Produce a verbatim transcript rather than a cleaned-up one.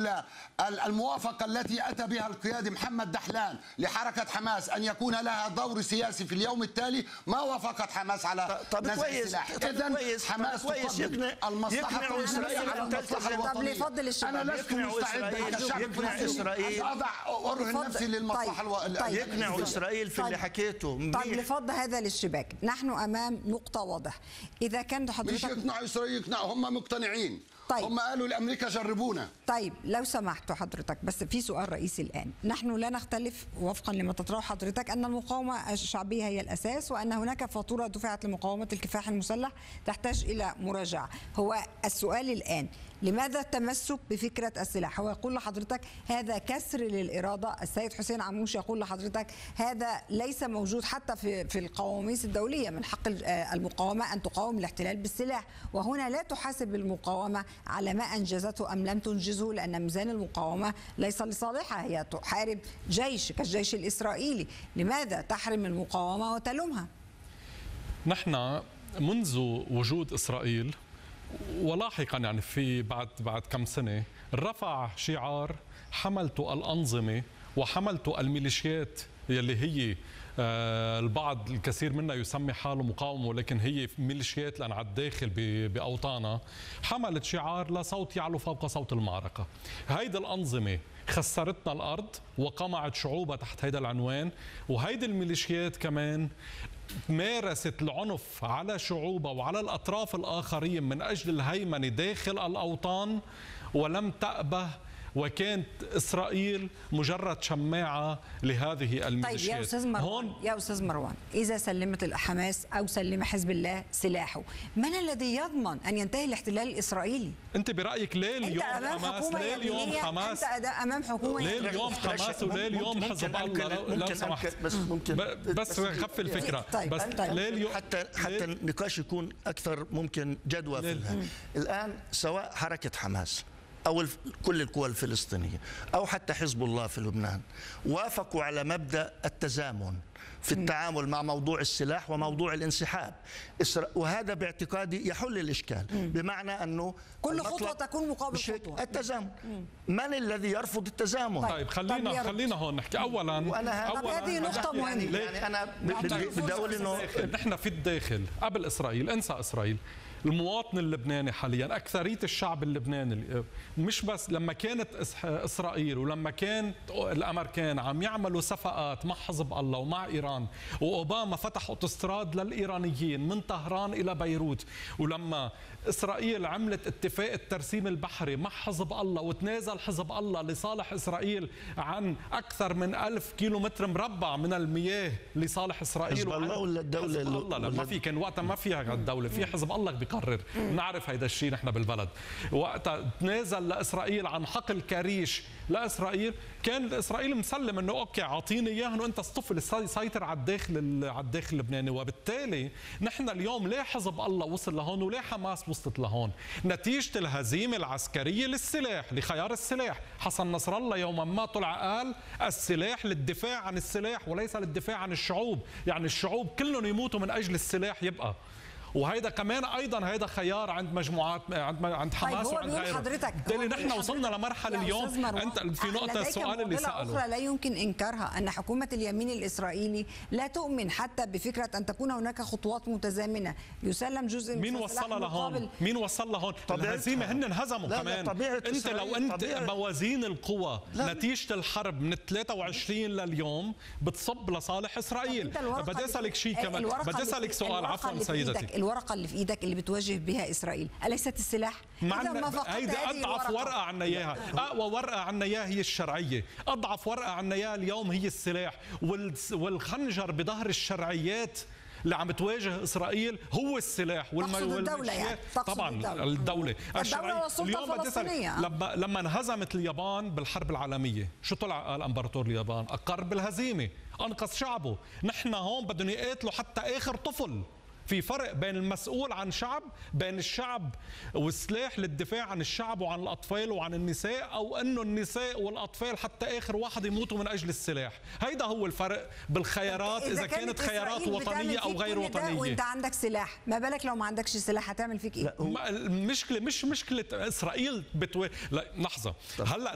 الموافقة التي أتى بها القيادي محمد دحلان لحركة حماس أن يكون لها دور سياسي في اليوم التالي ما وافقت حماس على نزع السلاح. إذن حماس تفضل المصلحة الإسرائيلية على المصلحة الوطنية. أنا لست مستعد كشعب فلسطيني أضع أرهن نفسي للمصلحة الوطنية. يقنعوا إسرائيل في اللي حكيته. طيب لفض هذا للشباك، نحن أمام نقطة واضح. إذا كان حضرتك مش يقنعوا إسرائيل، يقنعوا هم مقتنعين. طيب. هم قالوا لأمريكا جربونا. طيب لو سمحتوا حضرتك، بس في سؤال رئيسي الآن. نحن لا نختلف وفقا لما تطرح حضرتك أن المقاومة الشعبية هي الأساس، وأن هناك فاتورة دفعت لمقاومة الكفاح المسلح تحتاج إلى مراجعة. هو السؤال الآن لماذا التمسك بفكرة السلاح؟ هو يقول لحضرتك هذا كسر للإرادة. السيد حسين عموش يقول لحضرتك هذا ليس موجود حتى في في القواميس الدولية، من حق المقاومة أن تقاوم الاحتلال بالسلاح. وهنا لا تحاسب المقاومة على ما أنجزته أم لم تنجزه، لأن ميزان المقاومة ليس لصالحها، هي تحارب جيش كالجيش الإسرائيلي. لماذا تحرم المقاومة وتلومها؟ نحن منذ وجود إسرائيل ولاحقا يعني في بعد بعد كم سنة رفع شعار حملته الأنظمة وحملته الميليشيات يلي هي البعض الكثير منا يسمي حاله مقاومة، ولكن هي ميليشيات لأن على الداخل بأوطانها. حملت شعار لا صوت يعلو فوق صوت المعركة. هيدي الأنظمة خسرتنا الأرض وقمعت شعوبها تحت هيدا العنوان، وهيدي الميليشيات كمان مارست العنف على شعوبها وعلى الأطراف الآخرين من أجل الهيمنة داخل الأوطان، ولم تأبه، وكانت إسرائيل مجرد شماعة لهذه الميليشيات. طيب يا أستاذ مروان، يا أستاذ مروان، إذا سلمت حماس أو سلم حزب الله سلاحه، من الذي يضمن أن ينتهي الاحتلال الإسرائيلي؟ أنت برأيك ليه اليوم حماس؟ ليه اليوم حماس؟ أنت أمام حكومة ليه اليوم حماس وليه اليوم حزب الله؟ لو سمحت بس ممكن بس خف الفكرة. طيب بس طيب ليه اليوم حتى حتى النقاش يكون أكثر ممكن جدوى فيها. الآن سواء حركة حماس أو كل القوى الفلسطينية أو حتى حزب الله في لبنان وافقوا على مبدأ التزامن في التعامل مع موضوع السلاح وموضوع الانسحاب، وهذا باعتقادي يحل الإشكال. بمعنى أنه كل خطوة تكون مقابل خطوة التزامن. من الذي يرفض التزامن؟ طيب خلينا خلينا هون نحكي. أولا أولا هذه نقطة مهمة. يعني أنا بدي أقول إنه نحن في الداخل قبل إسرائيل، انسى إسرائيل، المواطن اللبناني حاليا أكثرية الشعب اللبناني، مش بس لما كانت إسرائيل ولما كان الأمريكان عم يعملوا صفقات مع حزب الله ومع إيران، وأوباما فتح أوتوستراد للإيرانيين من طهران إلى بيروت، ولما إسرائيل عملت اتفاق الترسيم البحري مع حزب الله وتنازل حزب الله لصالح إسرائيل عن أكثر من ألف كيلو متر مربع من المياه لصالح إسرائيل. حزب الله ولا الدولة؟ حزب الله لما في كان وقتها ما فيها الدولة، في حزب الله بيقرر. نعرف هيدا الشيء نحن بالبلد. وقتها تنازل لإسرائيل عن حقل كريش لإسرائيل، كان إسرائيل مسلم إنه أوكي أعطيني إياه إنه أنت اصطفل سيطر على الداخل على الداخل اللبناني. وبالتالي نحن اليوم ليه حزب الله وصل لهون وليه حماس وصلت لهون؟ نتيجة الهزيمة العسكرية للسلاح، لخيار السلاح. حسن نصر الله يوما ما طلع قال السلاح للدفاع عن السلاح وليس للدفاع عن الشعوب، يعني الشعوب كلهم يموتوا من أجل السلاح يبقى. وهيدا كمان ايضا هيدا خيار عند مجموعات عند عند حماس طيب وعند غيره. بالتالي نحن وصلنا لمرحله اليوم. انت في نقطه السؤال اللي ساله اخرى لا يمكن انكارها، ان حكومه اليمين الاسرائيلي لا تؤمن حتى بفكره ان تكون هناك خطوات متزامنه يسلم جزء من مين وصلها لهون؟ مين وصلها لهون؟ الهزيمه هن انهزموا كمان. انت لو انت موازين القوى نتيجه الحرب من ثلاثة وعشرين لليوم بتصب لصالح اسرائيل. بدي اسالك شيء كمان، بدي اسالك سؤال. عفوا سيدتي، الورقة اللي في ايدك اللي بتواجه بها اسرائيل أليست السلاح؟ هيدي اضعف ورقة عنا اياها. اقوى ورقة عنا اياها هي الشرعية، اضعف ورقة عنا اياها اليوم هي السلاح. والخنجر بظهر الشرعيات اللي عم تواجه اسرائيل هو السلاح والدولة يعني. طبعا الدولة, الدولة. الدولة والسلطة الفلسطينية. لما لما انهزمت اليابان بالحرب العالمية شو طلع قال امبراطور اليابان؟ اقر بالهزيمة، انقذ شعبه. نحن هون بدهم يقاتلوا حتى اخر طفل. في فرق بين المسؤول عن شعب، بين الشعب والسلاح للدفاع عن الشعب وعن الأطفال وعن النساء، أو أنه النساء والأطفال حتى آخر واحد يموتوا من أجل السلاح. هيدا هو الفرق بالخيارات إذا, إذا كانت خيارات وطنية أو غير وطنية. وأنت عندك سلاح، ما بالك لو ما عندكش سلاح هتعمل فيك إيه؟ المشكلة مش مشكلة إسرائيل بتو... لا لحظة هلا